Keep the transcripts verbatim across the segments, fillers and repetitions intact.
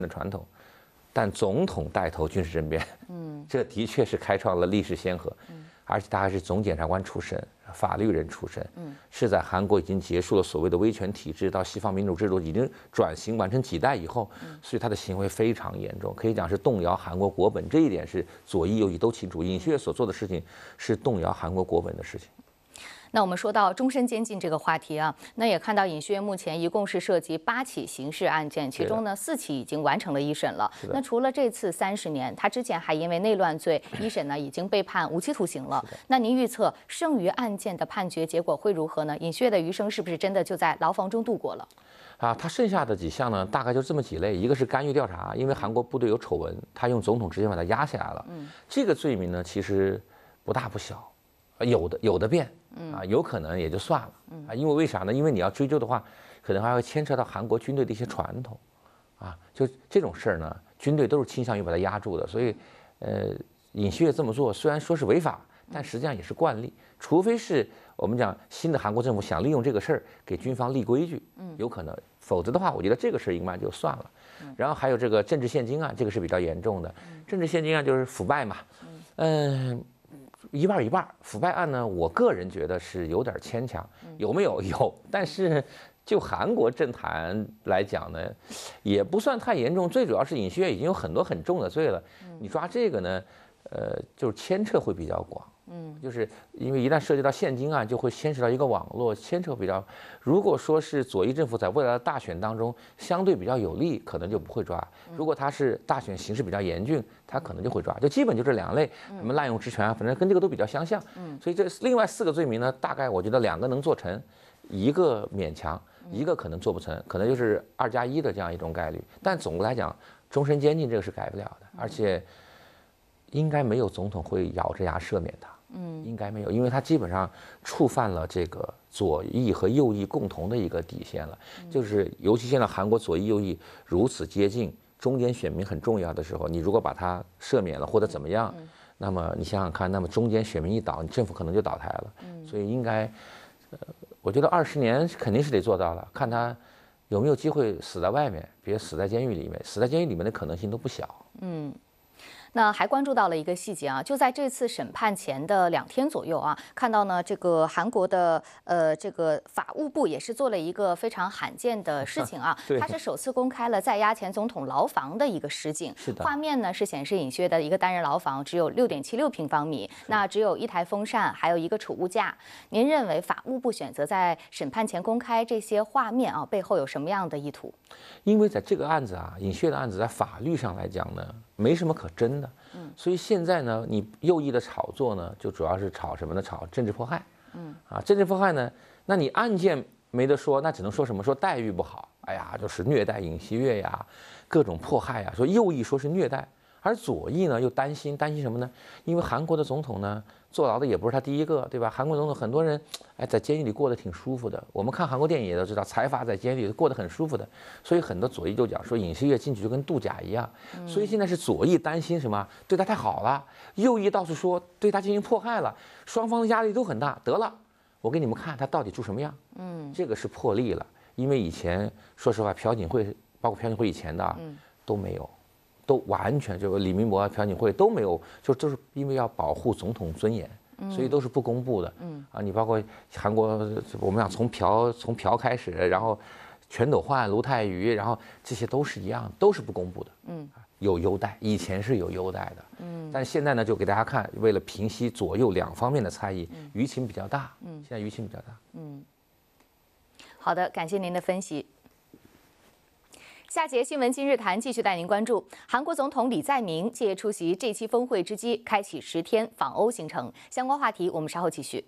的传统，但总统带头军事政变，嗯，这的确是开创了历史先河，嗯，而且他还是总检察官出身，法律人出身，嗯，是在韩国已经结束了所谓的威权体制，到西方民主制度已经转型完成几代以后，所以他的行为非常严重，可以讲是动摇韩国国本，这一点是左翼右翼都清楚。尹锡悦所做的事情是动摇韩国国本的事情。 那我们说到终身监禁这个话题啊，那也看到尹锡悦目前一共是涉及八起刑事案件，其中呢四起已经完成了一审了。那除了这次三十年，他之前还因为内乱罪一审呢已经被判无期徒刑了。那您预测剩余案件的判决结果会如何呢？尹锡悦的余生是不是真的就在牢房中度过了？ 啊，他剩下的几项呢，大概就这么几类，一个是干预调查，因为韩国部队有丑闻，他用总统直接把他压下来了。嗯，这个罪名呢其实不大不小。有的有的变，啊，有可能也就算了，啊，因为为啥呢？因为你要追究的话，可能还会牵扯到韩国军队的一些传统，啊，就这种事儿呢，军队都是倾向于把它压住的，所以，呃，尹锡悦这么做虽然说是违法，但实际上也是惯例，除非是我们讲新的韩国政府想利用这个事儿给军方立规矩，有可能，否则的话，我觉得这个事儿应该就算了。然后还有这个政治现金案，这个是比较严重的，政治现金案就是腐败嘛，嗯。一半一半，腐败案呢，我个人觉得是有点牵强，有没有？有，但是就韩国政坛来讲呢，也不算太严重。最主要是尹锡悦已经有很多很重的罪了，你抓这个呢，呃，就是牵扯会比较广。嗯，就是因为一旦涉及到现金案，就会牵扯到一个网络，牵扯比较。如果说是左翼政府在未来的大选当中相对比较有利，可能就不会抓；如果他是大选形势比较严峻，他可能就会抓。就基本就这两类，什么滥用职权啊，反正跟这个都比较相像。嗯，所以这另外四个罪名呢，大概我觉得两个能做成，一个勉强，一个可能做不成，可能就是二加一的这样一种概率。但总的来讲，终身监禁这个是改不了的，而且应该没有总统会咬着牙赦免他。嗯，应该没有，因为他基本上触犯了这个左翼和右翼共同的一个底线了，就是尤其现在韩国左翼右翼如此接近，中间选民很重要的时候，你如果把他赦免了或者怎么样，那么你想想看，那么中间选民一倒，你政府可能就倒台了。所以应该，呃，我觉得二十年肯定是得做到了，看他有没有机会死在外面，别死在监狱里面，死在监狱里面的可能性都不小。嗯。 那还关注到了一个细节啊，就在这次审判前的两天左右啊，看到呢，这个韩国的呃这个法务部也是做了一个非常罕见的事情啊，它是首次公开了在押前总统牢房的一个实景。 是的。 画面呢是显示尹锡悦的一个单人牢房只有六点七六平方米，那只有一台风扇，还有一个储物架。您认为法务部选择在审判前公开这些画面啊，背后有什么样的意图？ 因为在这个案子啊，尹锡悦的案子在法律上来讲呢，没什么可争的。嗯，所以现在呢，你右翼的炒作呢，就主要是炒什么呢？炒政治迫害。嗯，啊，政治迫害呢，那你案件没得说，那只能说什么？说待遇不好，哎呀，就是虐待尹锡悦呀，各种迫害呀。说右翼说是虐待，而左翼呢又担心，担心什么呢？因为韩国的总统呢，坐牢的也不是他第一个，对吧？韩国总统很多人，哎，在监狱里过得挺舒服的。我们看韩国电影也都知道，财阀在监狱里过得很舒服的。所以很多左翼就讲说，尹锡悦进去就跟度假一样。所以现在是左翼担心什么？对他太好了，右翼倒是说对他进行迫害了，双方的压力都很大。得了，我给你们看他到底住什么样。嗯，这个是破例了，因为以前说实话，朴槿惠包括朴槿惠以前的啊，都没有。都完全就李明博啊、朴槿惠都没有，就都是因为要保护总统尊严，所以都是不公布的。嗯啊，你包括韩国，我们讲从朴从朴开始，然后全斗焕、卢泰愚，然后这些都是一样，都是不公布的。嗯，有优待，以前是有优待的。嗯，但是现在呢，就给大家看，为了平息左右两方面的猜疑，舆情比较大。嗯，现在舆情比较大。 嗯，好的，感谢您的分析。下节新闻今日谈继续带您关注韩国总统李在明借出席这期峰会之机，开启十天访欧行程。相关话题我们稍后继续。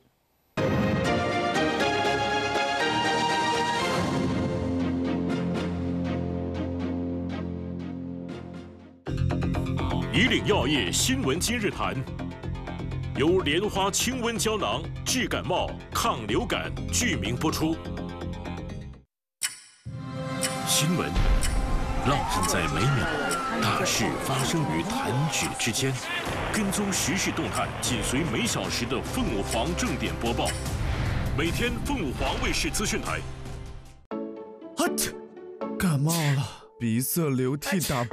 以岭药业新闻今日谈，由莲花清瘟胶囊治感冒、抗流感剧名播出。新闻烙印在每秒，大事发生于弹指之间。跟踪时事动态，紧随每小时的凤舞凰正点播报。每天凤舞凰卫视资讯台。 啊，感冒了。 鼻塞流涕打